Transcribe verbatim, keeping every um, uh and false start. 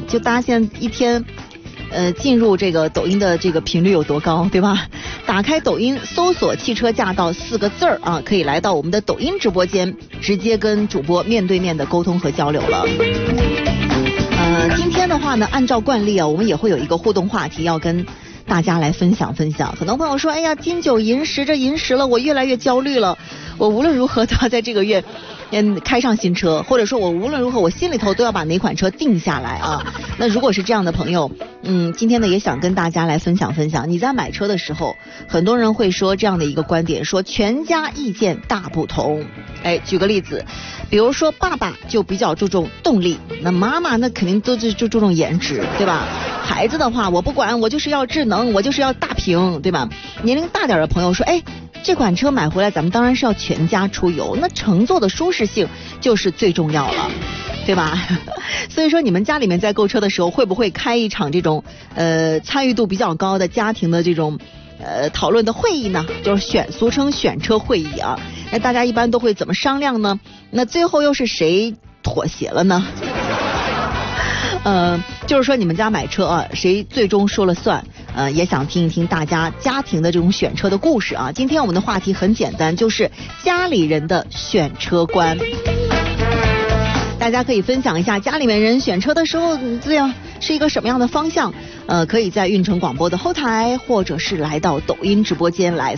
就大家现在一天呃进入这个抖音的这个频率有多高，对吧？打开抖音搜索汽车驾到四个字儿啊，可以来到我们的抖音直播间，直接跟主播面对面的沟通和交流了。呃，今天的话呢，按照惯例啊，我们也会有一个互动话题要跟大家来分享分享。很多朋友说，哎呀，金九银十这银十了，我越来越焦虑了，我无论如何都要在这个月嗯开上新车，或者说我无论如何我心里头都要把哪款车定下来啊。那如果是这样的朋友，嗯，今天呢也想跟大家来分享分享，你在买车的时候，很多人会说这样的一个观点，说全家意见大不同。哎，举个例子，比如说爸爸就比较注重动力，那妈妈那肯定都就就注重颜值，对吧？孩子的话我不管，我就是要智能，我就是要大屏，对吧？年龄大点的朋友说，哎，这款车买回来咱们当然是要全家出游，那乘坐的舒适性就是最重要了，对吧？所以说你们家里面在购车的时候会不会开一场这种呃参与度比较高的家庭的这种呃讨论的会议呢？就是选俗称选车会议啊。那大家一般都会怎么商量呢？那最后又是谁妥协了呢？呃，就是说你们家买车啊，谁最终说了算？呃，也想听一听大家家庭的这种选车的故事啊。今天我们的话题很简单，就是家里人的选车观。大家可以分享一下家里面人选车的时候这样是一个什么样的方向？呃，可以在运城广播的后台，或者是来到抖音直播间来